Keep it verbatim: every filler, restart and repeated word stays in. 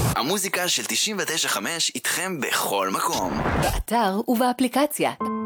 המוזיקה של תשעים ותשע חמש איתכם בכל מקום. באתר ובאפליקציה.